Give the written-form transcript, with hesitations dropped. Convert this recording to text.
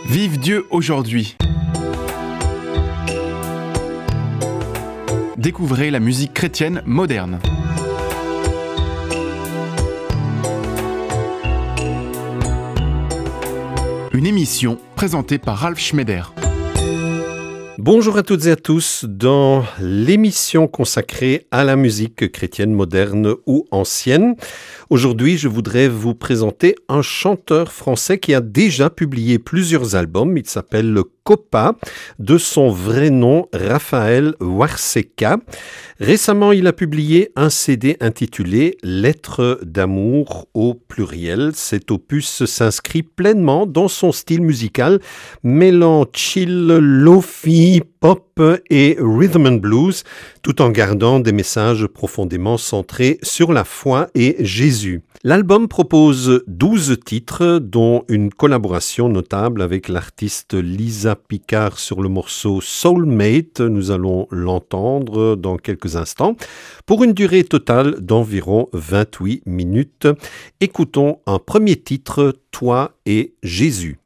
Vive Dieu aujourd'hui. Découvrez la musique chrétienne moderne. Une émission présentée par Ralph Schneider. Bonjour à toutes et à tous, dans l'émission consacrée à la musique chrétienne moderne ou ancienne. Aujourd'hui, je voudrais vous présenter un chanteur français qui a déjà publié plusieurs albums. Il s'appelle Copa, de son vrai nom Raphaël Warseka. Récemment, il a publié un CD intitulé Lettres d'amour au pluriel. Cet opus s'inscrit pleinement dans son style musical, mêlant chill, lo-fi, pop et rhythm and blues, tout en gardant des messages profondément centrés sur la foi et Jésus. L'album propose 12 titres, dont une collaboration notable avec l'artiste Lisa Picard sur le morceau Soulmate. Nous allons l'entendre dans quelques instants, pour une durée totale d'environ 28 minutes. Écoutons un premier titre, Toi et Jésus.